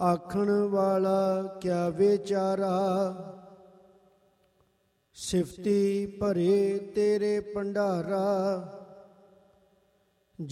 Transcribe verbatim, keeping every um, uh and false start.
ਆਖਣ ਵਾਲਾ ਕਿਆ ਵਿਚਾਰਾ। ਸਿਫਤੀ ਭਰੇ ਤੇਰੇ ਭੰਡਾਰਾ,